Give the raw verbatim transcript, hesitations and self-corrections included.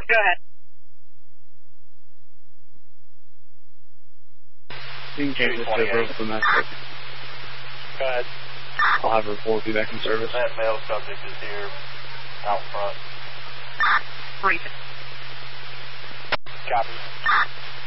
Go ahead. You can change this to Brooklyn domestic. Go ahead. I'll have her report be back in service. That male subject is here out front. Brief. Copy.